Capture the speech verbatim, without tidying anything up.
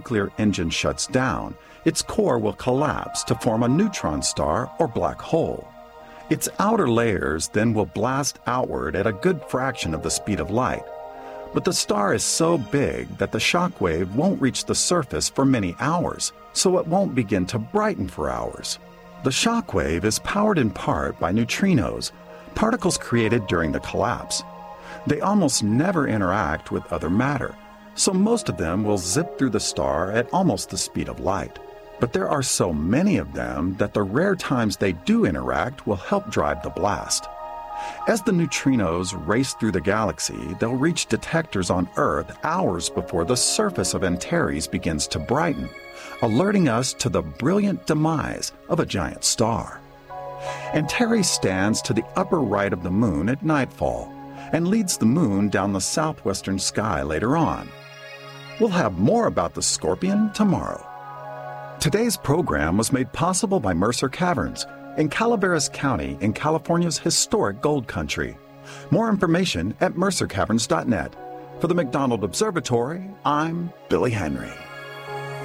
nuclear engine shuts down, its core will collapse to form a neutron star or black hole. Its outer layers then will blast outward at a good fraction of the speed of light. But the star is so big that the shock wave won't reach the surface for many hours, so it won't begin to brighten for hours. The shock wave is powered in part by neutrinos, particles created during the collapse. They almost never interact with other matter, so most of them will zip through the star at almost the speed of light. But there are so many of them that the rare times they do interact will help drive the blast. As the neutrinos race through the galaxy, they'll reach detectors on Earth hours before the surface of Antares begins to brighten, alerting us to the brilliant demise of a giant star. Antares stands to the upper right of the Moon at nightfall and leads the Moon down the southwestern sky later on. We'll have more about the Scorpion tomorrow. Today's program was made possible by Mercer Caverns in Calaveras County in California's historic gold country. More information at mercer caverns dot net. For the McDonald Observatory, I'm Billy Henry.